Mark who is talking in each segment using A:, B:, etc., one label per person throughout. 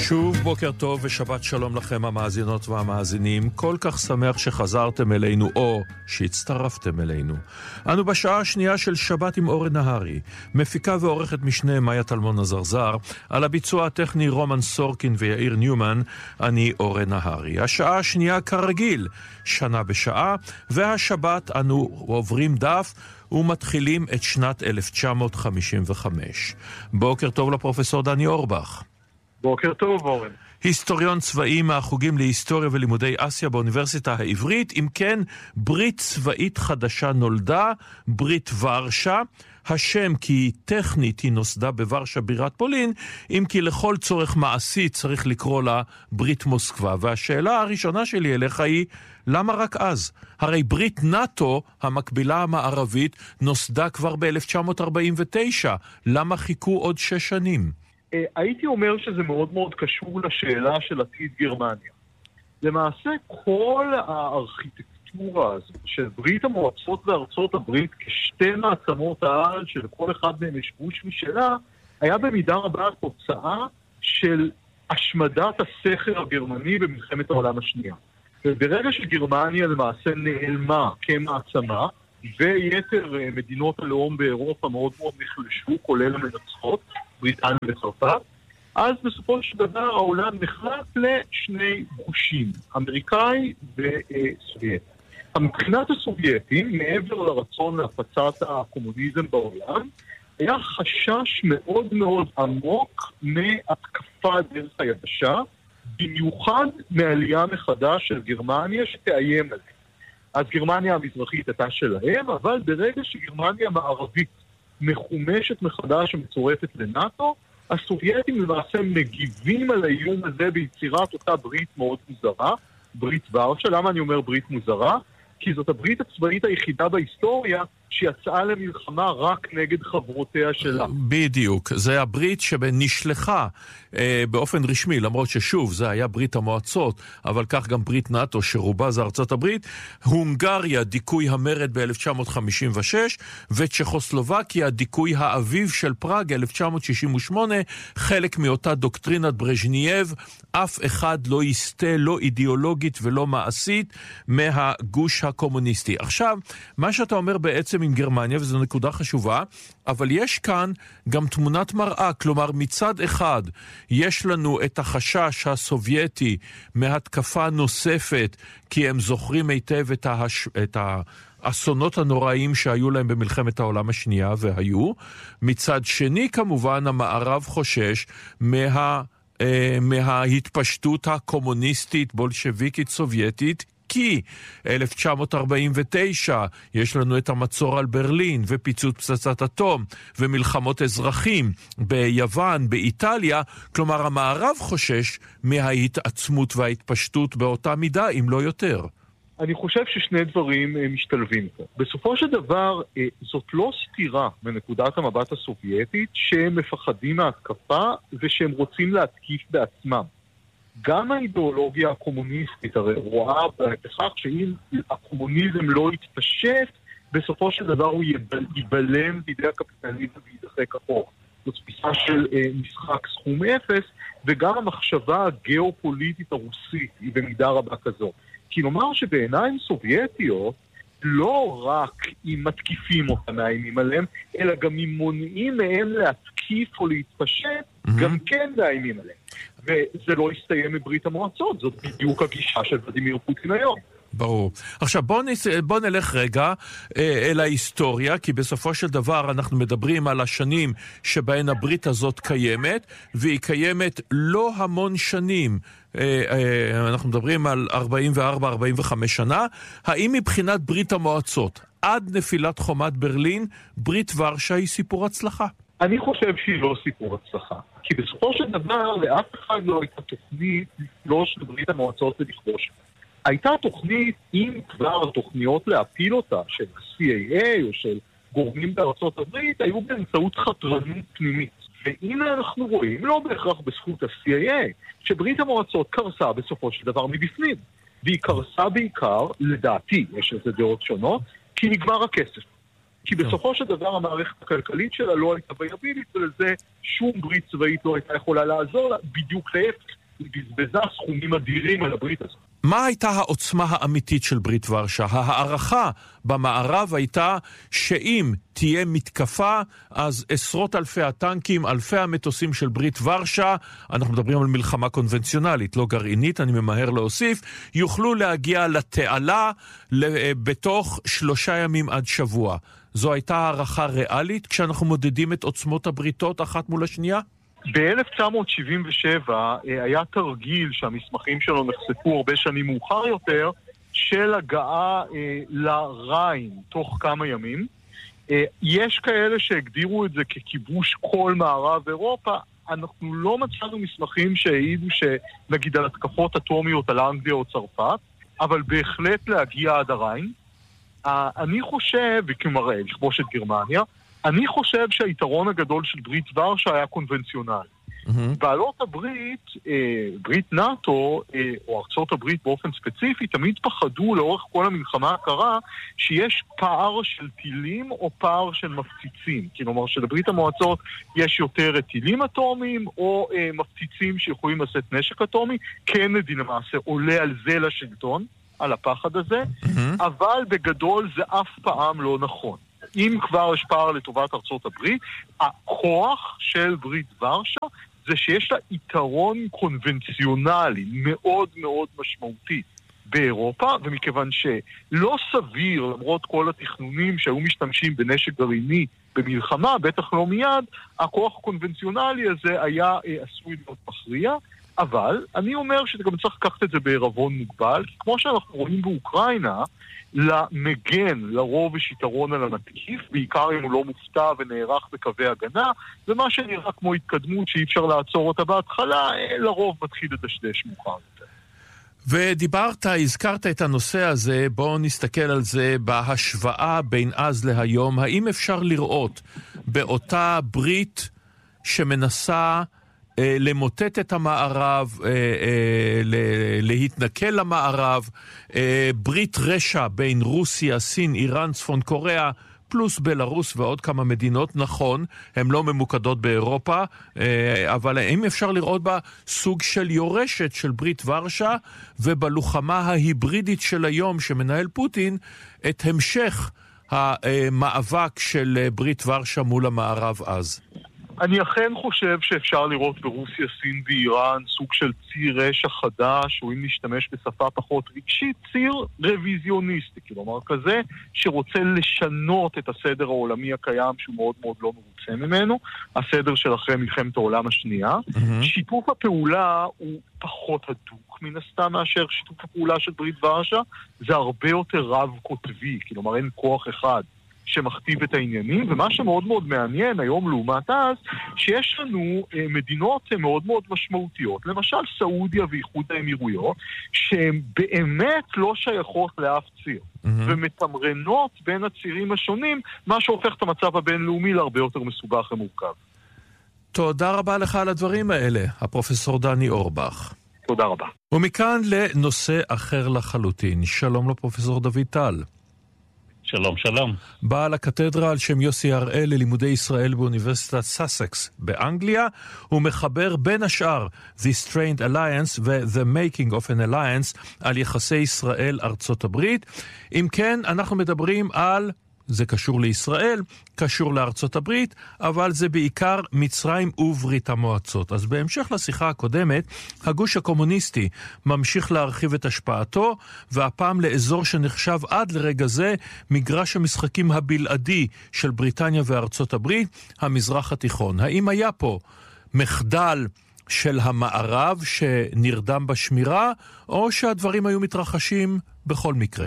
A: שוב בוקר טוב ושבת שלום לכם המאזינות והמאזינים. כל כך שמח שחזרתם אלינו או שהצטרפתם אלינו. אנו בשעה השנייה של שבת עם אורן נהרי, מפיקה ועורכת משנה מאיה טלמון הזרזר, על הביצוע הטכני רומן סורקין ויאיר ניומן. אני אורן נהרי. השעה השנייה כרגיל, שנה בשעה, והשבת אנו עוברים דף ומתחילים את שנת 1955. בוקר טוב לפרופסור דני אורבך.
B: בוקר טוב, אורן.
A: היסטוריון צבאי מהחוגים להיסטוריה ולימודי אסיה באוניברסיטה העברית. אם כן, ברית צבאית חדשה נולדה, ברית ורשה. השם כי טכנית היא נוסדה בוורשה בירת פולין, אם כי לכל צורך מעשי צריך לקרוא לה ברית מוסקבה. והשאלה הראשונה שלי אליך היא, למה רק אז? הרי ברית נאטו, המקבילה המערבית, נוסדה כבר ב-1949. למה חיכו עוד 6 שנים?
B: הייתי אומר שזה מאוד מאוד קשור לשאלה של עתיד גרמניה. למעשה כל הארכיטקטורה הזו של ברית המועצות וארצות הברית כשתי מעצמות העל שלכל אחד מהם יש גוש משלה, היה במידה רבה תוצאה של השמדת הסכר הגרמני במלחמת העולם השנייה. וברגע שגרמניה למעשה נעלמה כמעצמה, ויתר מדינות הלאום באירופה מאוד מאוד נחלשו, כולל המנצחות, בריטניה וצרפת, אז בסופו של דבר העולם נחלק לשני גושים, אמריקאי וסובייטי. מבחינת הסובייטים, מעבר לרצון להפצת הקומוניזם בעולם, היה חשש מאוד מאוד עמוק מהתקפה דרך היבשה, במיוחד מעלייה מחדש של גרמניה שתאיים עליהם. אז גרמניה המזרחית הייתה שלהם, אבל ברגע שגרמניה המערבית מחומשת מחדש ומצורפת לנאטו, הסובייטים למעשה מגיבים על האיום הזה ביצירת אותה ברית מאוד מוזרה, ברית ורשה. למה אני אומר ברית מוזרה? כי זאת הברית הצבאית היחידה בהיסטוריה שיצאה למלחמה רק נגד חברותיה שלה.
A: בדיוק, זה הברית שנשלחה באופן רשמי, למרות ששוב זה היה ברית המועצות, אבל כך גם ברית נאטו שרובה זה ארצות הברית, הונגריה דיכוי המרד ב-1956, וצ'כוסלובקיה דיכוי האביב של פראג 1968, חלק מאותה דוקטרינת ברז'נייב, אף אחד לא יסתה, לא אידיאולוגית ולא מעשית, מהגוש הקומוניסטי. עכשיו, מה שאתה אומר בעצם עם גרמניה, וזו נקודה חשובה, אבל יש כאן גם תמונת מראה, כלומר מצד אחד יש לנו את החשש הסובייטי מהתקפה נוספת, כי הם זוכרים היטב את האסונות הנוראים שהיו להם במלחמת העולם השנייה, והיו. מצד שני כמובן המערב חושש מההתפשטות הקומוניסטית, בולשביקית, סובייטית, כי 1949 יש לנו את המצור על ברלין ופיצוץ פצצת אטום ומלחמות אזרחים ביוון, באיטליה. כלומר המערב חושש מההתעצמות וההתפשטות באותה מידה, אם לא יותר.
B: אני חושב ששני דברים משתלבים פה. בסופו של דבר זאת לא סתירה מנקודת המבט הסובייטית שהם מפחדים מהתקפה ושהם רוצים להתקיף בעצמם. גם האידיאולוגיה הקומוניסטית הרי רואה בכך שאם הקומוניזם לא יתפשט, בסופו של דבר הוא ייבלם בידי הקפיטליזם וידחק אחורה. זאת תפיסה של משחק סכום אפס, וגם המחשבה הגיאופוליטית הרוסית היא במידה רבה כזו. כי נאמר שבעיניים סובייטיות, לא רק אם מתקיפים אותם מאיימים עליהם, אלא גם אם מונעים מהם להתקיף או להתפשט, גם כן מאיימים עליהם. וזה לא יסתיים מברית המועצות, זאת בדיוק הגישה של ולדימיר פוטין היום.
A: ברור. עכשיו בוא נלך רגע אל ההיסטוריה, כי בסופו של דבר אנחנו מדברים על השנים שבהן הברית הזאת קיימת, והיא קיימת לא המון שנים. אנחנו מדברים על 44-45 שנה. האם מבחינת ברית המועצות, עד נפילת חומת ברלין, ברית ורשה היא סיפור הצלחה?
B: אני חושב שהיא לא סיפור הצלחה. כי בסופו של דבר לאף אחד לא הייתה תוכנית לפלוש לברית המועצות ולכבוש. הייתה תוכנית, אם כבר התוכניות להפיל אותה, של CIA או של גורמים בארצות הברית, היו באמצעות חתרנות פנימית. והנה אנחנו רואים, לא בהכרח בזכות ה-CIA, שברית המועצות קרסה בסופו של דבר מבפנים. והיא קרסה בעיקר, לדעתי, יש איזה דעות שונות, כי נגמר הכסף. כי בסופו של דבר המערכת הכלכלית שלה לא הייתה ויבילית, ולזה שום ברית צבאית לא הייתה יכולה לעזור לה, בדיוק להפך, היא בזבזה סכומים אדירים על הברית הזאת.
A: מה הייתה העוצמה האמיתית של ברית ורשה? הערכה במערב הייתה שאם תהיה מתקפה, אז עשרות אלפי הטנקים, אלפי המטוסים של ברית ורשה, אנחנו מדברים על מלחמה קונבנציונלית, לא גרעינית, אני ממהר להוסיף, יוכלו להגיע לתעלה בתוך 3 ימים עד שבוע. זו הייתה הערכה ריאלית כשאנחנו מודדים את עוצמות הבריתות אחת מול השנייה?
B: ב-1977 היה תרגיל שהמסמכים שלו נחשפו הרבה שנים מאוחר יותר, של הגעה לריין תוך כמה ימים. יש כאלה שהגדירו את זה ככיבוש כל מערב אירופה. אנחנו לא מצאנו מסמכים שהעידו שנגיד על התקפות אטומיות על אנגליה או צרפת, אבל בהחלט להגיע עד הריין. אני חושב, וכמראה, לכבוש את גרמניה, אני חושב שהיתרון הגדול של ברית ורשה היה קונבנציונלי. בעלות הברית, ברית נאטו, או ארצות הברית באופן ספציפי, תמיד פחדו לאורך כל המלחמה הקרה שיש פער של טילים או פער של מפציצים. כלומר, שלברית המועצות יש יותר טילים אטומיים או מפציצים שיכולים לשאת נשק אטומי. קנדי למעשה עולה על זה לשלטון, על הפחד הזה, אבל בגדול זה אף פעם לא נכון. אם כבר יש פער לטובת ארצות הברית, הכוח של ברית ורשה זה שיש לה יתרון קונבנציונלי מאוד מאוד משמעותי באירופה, ומכיוון שלא סביר, למרות כל התכנונים שהיו משתמשים בנשק גרעיני במלחמה, בטח לא מיד, הכוח הקונבנציונלי הזה היה עשוי להיות מכריע, אבל אני אומר שאתה גם צריך לקחת את זה בערבון מוגבל, כי כמו שאנחנו רואים באוקראינה, למגן, לרוב יש יתרון על המתקיף, בעיקר אם הוא לא מופתע ונערך בקווי הגנה, ומה שנראה כמו התקדמות שאי אפשר לעצור אותה בהתחלה, לרוב מתחיל לדשדש מאוחר יותר.
A: ודיברת, הזכרת את הנושא הזה, בואו נסתכל על זה בהשוואה בין אז להיום. האם אפשר לראות באותה ברית שמנסה למוטט את המערב, להתנכל למערב, ברית רשע בין רוסיה, סין, איראן, צפון קוריאה, פלוס בלרוס ועוד כמה מדינות, נכון, הן לא ממוקדות באירופה, אבל האם אפשר לראות בה סוג של יורשת של ברית ורשה, ובלוחמה ההיברידית של היום שמנהל פוטין, את המשך המאבק של ברית ורשה מול המערב אז?
B: אני אכן חושב שאפשר לראות ברוסיה, סין ואיראן סוג של ציר רשע חדש, או אם נשתמש בשפה פחות רגשית, ציר רוויזיוניסטי, כלומר כזה שרוצה לשנות את הסדר העולמי הקיים שהוא מאוד מאוד לא מרוצה ממנו, הסדר של אחרי מלחמת העולם השנייה. שיתוף הפעולה הוא פחות הדוק מן הסתם מאשר שיתוף הפעולה של ברית ורשה, זה הרבה יותר רב-קוטבי, כלומר אין כוח אחד שמכתיב את העניינים, ומה שמאוד מאוד מעניין היום לעומת אז, שיש לנו מדינות מאוד מאוד משמעותיות, למשל סעודיה ואיחוד האמירויות, שהן באמת לא שייכות לאף ציר, ומתמרנות בין הצירים השונים, מה שהופך את המצב הבינלאומי להרבה יותר מסובך ומורכב.
A: תודה רבה לך על הדברים האלה, הפרופסור דני אורבך.
B: תודה רבה.
A: ומכאן לנושא אחר לחלוטין. שלום לפרופסור דוד טל.
C: שלום, שלום.
A: בעל הקתדרה על שם יוסי הראל ללימודי ישראל באוניברסיטת סאסקס באנגליה, הוא מחבר בין השאר The Strained Alliance ו-The Making of an Alliance על יחסי ישראל-ארצות הברית. אם כן, אנחנו מדברים על, זה קשור לישראל, קשור לארצות הברית, אבל זה בעיקר מצרים וברית המועצות. אז בהמשך לשיחה הקודמת, הגוש הקומוניסטי ממשיך להרחיב את השפעתו, והפעם לאזור שנחשב עד לרגע זה מגרש המשחקים הבלעדי של בריטניה וארצות הברית, המזרח התיכון. האם היה פה מחדל של המערב שנרדם בשמירה, או שהדברים היו מתרחשים בכל מקרה?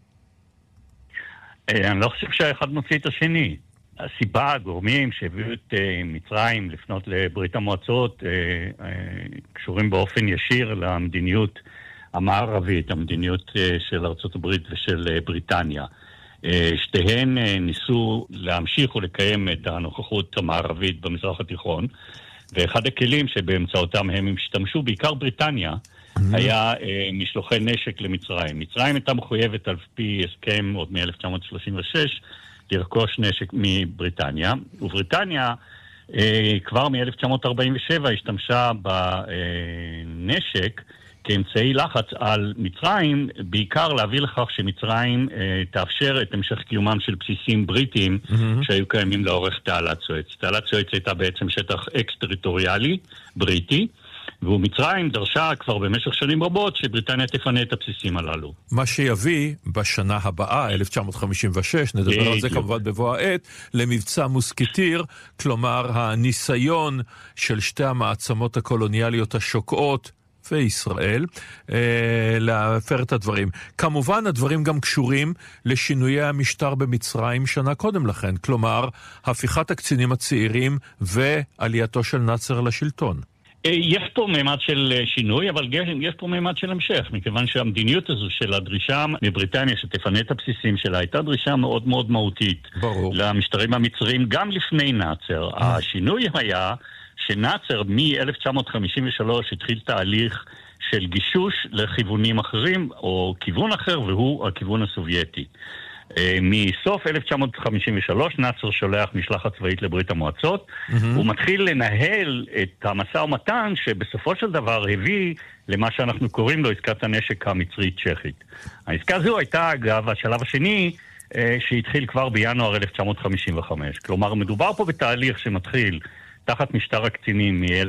C: אני לא חושב שהאחד מוציא את השני. הסיבה, הגורמים שהביאו את מצרים לפנות לברית המועצות, קשורים באופן ישיר למדיניות המערבית, המדיניות של ארצות הברית ושל בריטניה. שתיהן ניסו להמשיך ולקיים את הנוכחות המערבית במזרח התיכון, ואחד הכלים שבאמצעותם הם השתמשו, בעיקר בריטניה, היה משלוחי נשק למצרים. מצרים הייתה מחויבת על פי הסכם עוד מ-1936 לרכוש נשק מבריטניה, ובריטניה כבר מ-1947 השתמשה בנשק כאמצעי לחץ על מצרים, בעיקר להביא לכך שמצרים תאפשר את המשך קיומם של בסיסים בריטיים שהיו קיימים לאורך תעלת סואץ. תעלת סואץ הייתה בעצם שטח אקס-טריטוריאלי בריטי, ומצרים דרשה כבר במשך שנים רבות שבריטניה תפנה את הבסיסים הללו.
A: מה שיביא בשנה הבאה, 1956, נדבר על זה כמובן בבוא העת, למבצע מוסקטיר, כלומר הניסיון של שתי המעצמות הקולוניאליות השוקעות, וישראל, להפר את הדברים. כמובן, הדברים גם קשורים לשינויי המשטר במצרים שנה קודם לכן, כלומר, הפיכת הקצינים הצעירים ועלייתו של נאצר לשלטון.
C: יש פה ממד של שינוי, אבל יש פה ממד של המשך, מכיוון שהמדיניות הזו של הדרישה מבריטניה שתפנה את הבסיסים שלה, הייתה דרישה מאוד מאוד מהותית.
A: ברור.
C: למשטרים המצריים, גם לפני נאצר. השינוי היה שנאצר מ-1953 התחיל תהליך של גישוש לכיוונים אחרים, או כיוון אחר, והוא הכיוון הסובייטי. מסוף 1953 נאצר שולח משלחת צבאית לברית המועצות, הוא מתחיל לנהל את המשא ומתן שבסופו של דבר הביא למה שאנחנו קוראים לו עסקת הנשק המצרית-צ'כית. העסקה הזו הייתה אגב השלב השני שהתחיל כבר בינואר 1955. כלומר מדובר פה בתהליך שמתחיל תחת משטר הקצינים